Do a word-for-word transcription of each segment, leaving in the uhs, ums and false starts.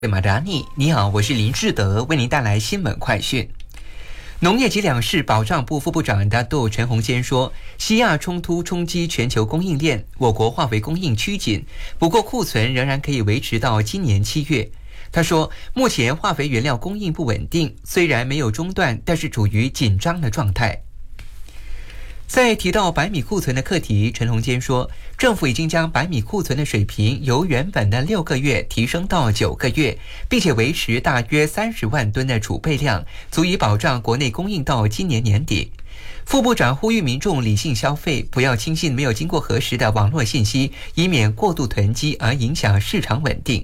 马达尼，你好，我是林志德，为您带来新闻快讯。农业及粮食保障部副部长大豆陈宏坚说，西亚冲突冲击全球供应链，我国化肥供应趋紧，不过库存仍然可以维持到今年七月。他说，目前化肥原料供应不稳定，虽然没有中断，但是处于紧张的状态。在提到白米库存的课题，陈宏坚说，政府已经将白米库存的水平由原本的六个月提升到九个月，并且维持大约三十万吨的储备量，足以保障国内供应到今年年底。副部长呼吁民众理性消费，不要轻信没有经过核实的网络信息，以免过度囤积而影响市场稳定。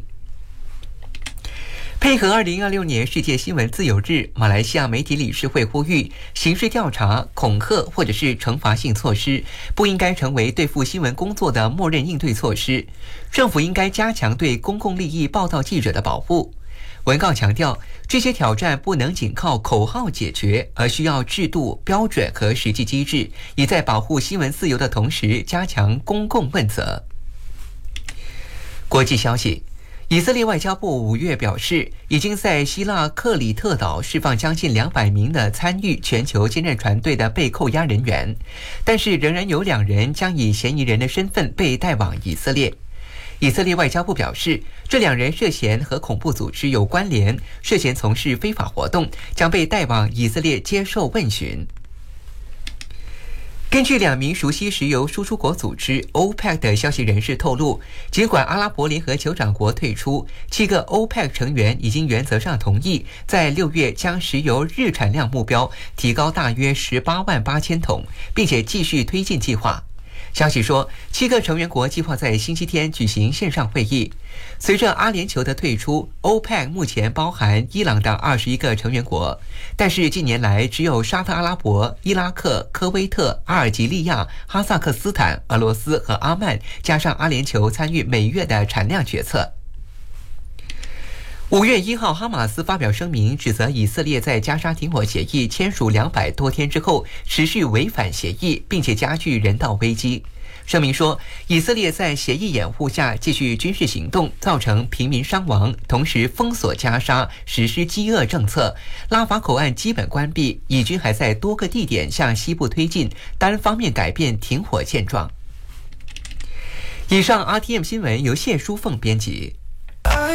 配合二零二六年世界新闻自由日，马来西亚媒体理事会呼吁，刑事调查、恐吓或者是惩罚性措施不应该成为对付新闻工作的默认应对措施。政府应该加强对公共利益报道记者的保护。文告强调，这些挑战不能仅靠口号解决，而需要制度、标准和实际机制，以在保护新闻自由的同时加强公共问责。国际消息，以色列外交部五月表示，已经在希腊克里特岛释放将近两百名的参与全球坚韧船队的被扣押人员，但是仍然有两人将以嫌疑人的身份被带往以色列。以色列外交部表示，这两人涉嫌和恐怖组织有关联，涉嫌从事非法活动，将被带往以色列接受问询。根据两名熟悉石油输出国组织 O P E C 的消息人士透露，尽管阿拉伯联合酋长国退出，七个 O P E C 成员已经原则上同意在六月将石油日产量目标提高大约十八万八千桶，并且继续推进计划。消息说，七个成员国计划在星期天举行线上会议。随着阿联酋的退出， O P E C 目前包含伊朗的二十一个成员国，但是近年来只有沙特阿拉伯、伊拉克、科威特、阿尔及利亚、哈萨克斯坦、俄罗斯和阿曼，加上阿联酋参与每月的产量决策。五月一号，哈马斯发表声明，指责以色列在加沙停火协议签署两百多天之后，持续违反协议，并且加剧人道危机。声明说，以色列在协议掩护下继续军事行动，造成平民伤亡，同时封锁加沙，实施饥饿政策，拉法口岸基本关闭，以军还在多个地点向西部推进，单方面改变停火现状。以上 R T M 新闻由谢淑凤编辑。